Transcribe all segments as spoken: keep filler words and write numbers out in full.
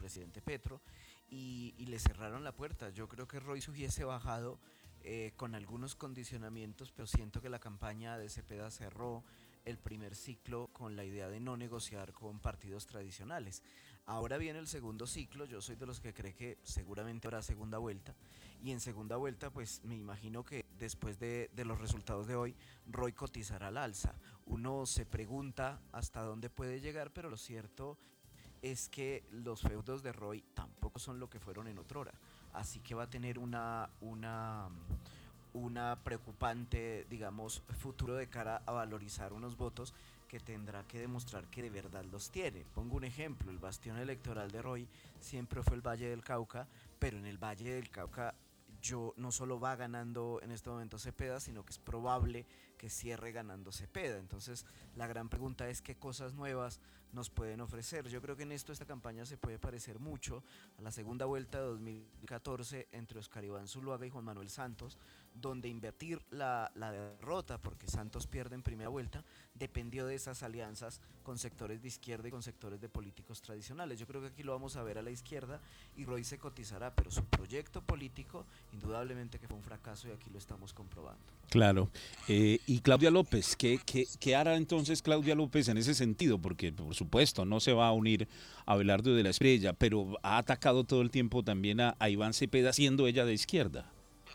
presidente Petro y, y le cerraron la puerta. Yo creo que Roy se hubiese bajado eh, con algunos condicionamientos, pero siento que la campaña de Cepeda cerró el primer ciclo con la idea de no negociar con partidos tradicionales. Ahora viene el segundo ciclo, yo soy de los que cree que seguramente habrá segunda vuelta, y en segunda vuelta pues me imagino que después de, de los resultados de hoy, Roy cotizará al alza. Uno se pregunta hasta dónde puede llegar, pero lo cierto es que los feudos de Roy tampoco son lo que fueron en otrora, así que va a tener una, una, una preocupante, digamos, futuro de cara a valorizar unos votos que tendrá que demostrar que de verdad los tiene. Pongo un ejemplo, el bastión electoral de Roy siempre fue el Valle del Cauca, pero en el Valle del Cauca yo no solo va ganando en este momento Cepeda, sino que es probable que cierre ganando Cepeda. Entonces la gran pregunta es qué cosas nuevas nos pueden ofrecer. Yo creo que en esto esta campaña se puede parecer mucho a la segunda vuelta de dos mil catorce entre Oscar Iván Zuluaga y Juan Manuel Santos, donde invertir la, la derrota, porque Santos pierde en primera vuelta, dependió de esas alianzas con sectores de izquierda y con sectores de políticos tradicionales. Yo creo que aquí lo vamos a ver a la izquierda y Roy se cotizará, pero su proyecto político indudablemente que fue un fracaso y aquí lo estamos comprobando. Claro. Eh, y Claudia López, ¿qué, qué, ¿qué hará entonces Claudia López en ese sentido? Porque por supuesto no se va a unir a Abelardo de la Espriella, pero ha atacado todo el tiempo también a, a Iván Cepeda, siendo ella de izquierda.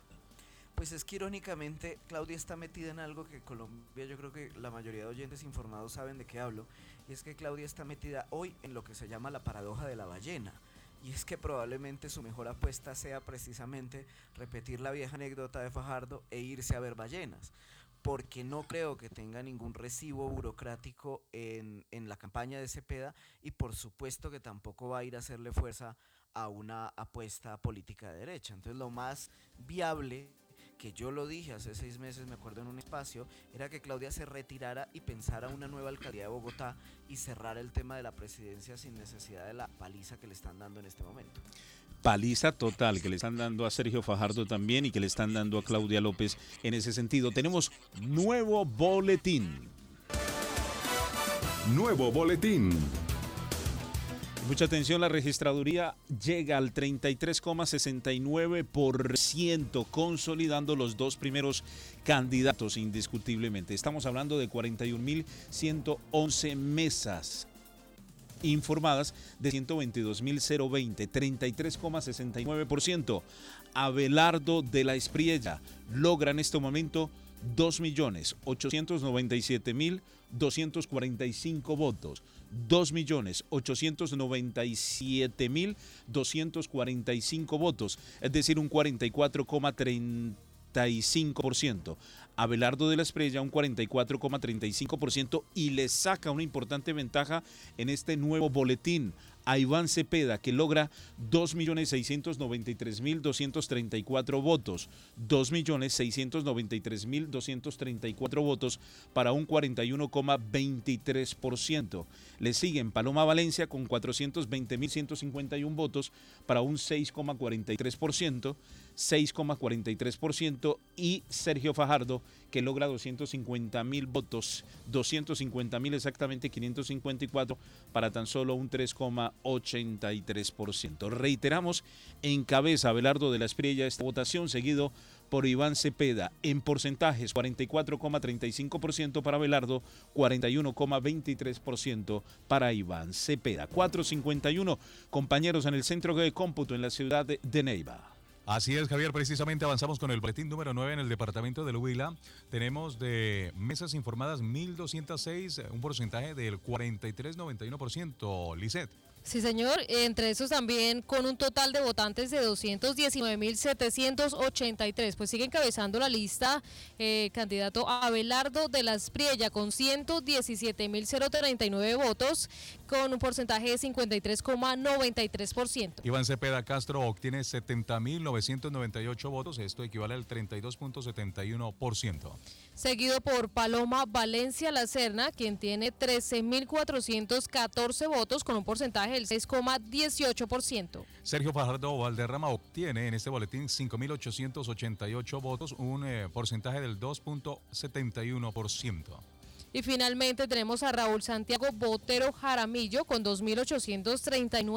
Pues es que irónicamente Claudia está metida en algo que Colombia, yo creo que la mayoría de oyentes informados saben de qué hablo, y es que Claudia está metida hoy en lo que se llama la paradoja de la ballena. Y es que probablemente su mejor apuesta sea precisamente repetir la vieja anécdota de Fajardo e irse a ver ballenas, porque no creo que tenga ningún recibo burocrático en, en la campaña de Cepeda y por supuesto que tampoco va a ir a hacerle fuerza a una apuesta política de derecha. Entonces lo más viable, que yo lo dije hace seis meses, me acuerdo en un espacio, era que Claudia se retirara y pensara una nueva alcaldía de Bogotá y cerrar el tema de la presidencia sin necesidad de la paliza que le están dando en este momento. Paliza total que le están dando a Sergio Fajardo también y que le están dando a Claudia López en ese sentido. Tenemos nuevo boletín. Nuevo boletín. Mucha atención, la registraduría llega al treinta y tres coma sesenta y nueve por ciento, consolidando los dos primeros candidatos indiscutiblemente. Estamos hablando de cuarenta y un mil ciento once mesas informadas de ciento veintidós mil veinte, treinta y tres coma sesenta y nueve por ciento. Abelardo de la Espriella logra en este momento dos millones ochocientos noventa y siete mil doscientos cuarenta y cinco votos. dos millones ochocientos noventa y siete mil doscientos cuarenta y cinco votos, es decir, un cuarenta y cuatro coma treinta y cinco por ciento. Abelardo de la Espriella un cuarenta y cuatro coma treinta y cinco por ciento y le saca una importante ventaja en este nuevo boletín a Iván Cepeda, que logra dos millones seiscientos noventa y tres mil doscientos treinta y cuatro votos, dos millones seiscientos noventa y tres mil doscientos treinta y cuatro votos para un cuarenta y uno coma veintitrés por ciento. Le siguen Paloma Valencia con cuatrocientos veinte mil ciento cincuenta y uno votos para un seis coma cuarenta y tres por ciento, seis coma cuarenta y tres por ciento, y Sergio Fajardo, que logra doscientos cincuenta mil votos, doscientos cincuenta mil exactamente, quinientos cincuenta y cuatro para tan solo un tres coma ochenta y tres por ciento. Reiteramos, encabeza Abelardo de la Espriella esta votación, seguido por Iván Cepeda. En porcentajes, cuarenta y cuatro coma treinta y cinco por ciento para Abelardo, cuarenta y uno coma veintitrés por ciento para Iván Cepeda. cuatro cincuenta y uno, compañeros en el centro de cómputo en la ciudad de Neiva. Así es, Javier, precisamente avanzamos con el boletín número nueve en el departamento del Huila. Tenemos de mesas informadas mil doscientos seis, un porcentaje del cuarenta y tres coma noventa y uno por ciento. Lisset. Sí, señor, entre esos también con un total de votantes de doscientos diecinueve mil setecientos ochenta y tres. Pues sigue encabezando la lista eh, candidato Abelardo de la Espriella con ciento diecisiete mil treinta y nueve votos, con un porcentaje de cincuenta y tres coma noventa y tres por ciento. Iván Cepeda Castro obtiene setenta mil novecientos noventa y ocho votos, esto equivale al treinta y dos coma setenta y uno por ciento. Seguido por Paloma Valencia La Serna, quien tiene trece mil cuatrocientos catorce votos con un porcentaje del seis coma dieciocho por ciento. Sergio Fajardo Valderrama obtiene en este boletín cinco mil ochocientos ochenta y ocho votos, un eh, porcentaje del dos coma setenta y uno por ciento. Y finalmente tenemos a Raúl Santiago Botero Jaramillo con dos mil ochocientos treinta y nueve